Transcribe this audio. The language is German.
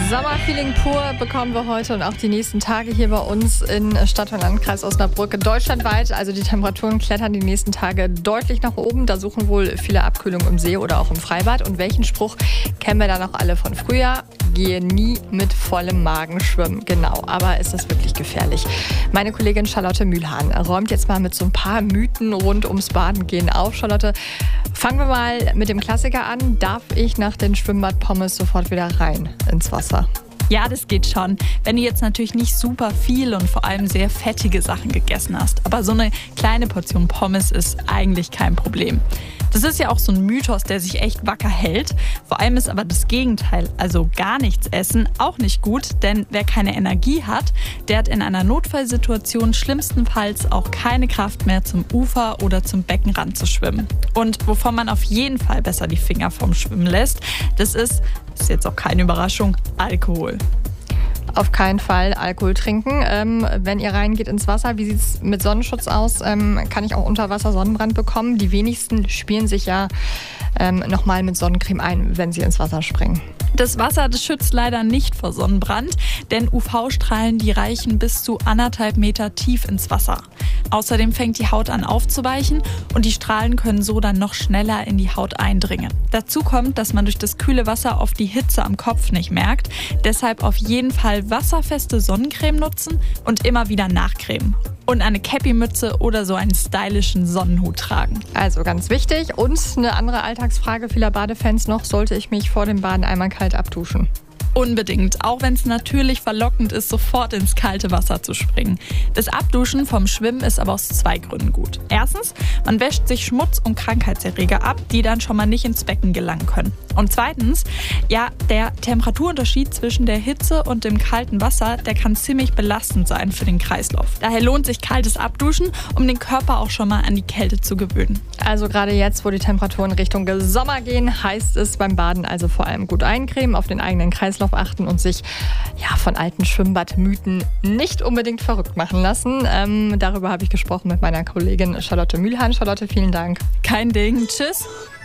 Sommerfeeling pur bekommen wir heute und auch die nächsten Tage hier bei uns in Stadt- und Landkreis Osnabrück deutschlandweit. Also die Temperaturen klettern die nächsten Tage deutlich nach oben. Da suchen wohl viele Abkühlungen im See oder auch im Freibad. Und welchen Spruch kennen wir da noch alle von früher? Gehe nie mit vollem Magen schwimmen. Genau, aber ist das wirklich gefährlich? Meine Kollegin Charlotte Mühlhahn räumt jetzt mal mit so ein paar Mythen rund ums Badengehen auf. Charlotte, fangen wir mal mit dem Klassiker an. Darf ich nach den Schwimmbad-Pommes sofort wieder rein ins Wasser? Ja, das geht schon, wenn du jetzt natürlich nicht super viel und vor allem sehr fettige Sachen gegessen hast. Aber so eine kleine Portion Pommes ist eigentlich kein Problem. Das ist ja auch so ein Mythos, der sich echt wacker hält. Vor allem ist aber das Gegenteil, also gar nichts essen, auch nicht gut. Denn wer keine Energie hat, der hat in einer Notfallsituation schlimmstenfalls auch keine Kraft mehr, zum Ufer oder zum Beckenrand zu schwimmen. Und wovon man auf jeden Fall besser die Finger vom Schwimmen lässt, das ist jetzt auch keine Überraschung, Alkohol. Auf keinen Fall Alkohol trinken. Wenn ihr reingeht ins Wasser, wie sieht es mit Sonnenschutz aus? Kann ich auch unter Wasser Sonnenbrand bekommen? Die wenigsten spielen sich ja nochmal mit Sonnencreme ein, wenn sie ins Wasser springen. Das Wasser, das schützt leider nicht vor Sonnenbrand, denn UV-Strahlen, die reichen bis zu 1,5 Meter tief ins Wasser. Außerdem fängt die Haut an aufzuweichen und die Strahlen können so dann noch schneller in die Haut eindringen. Dazu kommt, dass man durch das kühle Wasser oft die Hitze am Kopf nicht merkt. Deshalb auf jeden Fall wasserfeste Sonnencreme nutzen und immer wieder nachcremen. Und eine Cappy-Mütze oder so einen stylischen Sonnenhut tragen. Also ganz wichtig. Und eine andere Alltagsfrage vieler Badefans noch: Sollte ich mich vor dem Baden einmal kalt abduschen? Unbedingt, auch wenn es natürlich verlockend ist, sofort ins kalte Wasser zu springen. Das Abduschen vom Schwimmen ist aber aus 2 Gründen gut. Erstens, man wäscht sich Schmutz und Krankheitserreger ab, die dann schon mal nicht ins Becken gelangen können. Und zweitens, ja, der Temperaturunterschied zwischen der Hitze und dem kalten Wasser, der kann ziemlich belastend sein für den Kreislauf. Daher lohnt sich kaltes Abduschen, um den Körper auch schon mal an die Kälte zu gewöhnen. Also gerade jetzt, wo die Temperaturen Richtung Sommer gehen, heißt es beim Baden also vor allem gut eincremen, auf den eigenen Kreislauf achten und sich von alten Schwimmbadmythen nicht unbedingt verrückt machen lassen. Darüber habe ich gesprochen mit meiner Kollegin Charlotte Mühlhahn. Charlotte, vielen Dank. Kein Ding. Tschüss.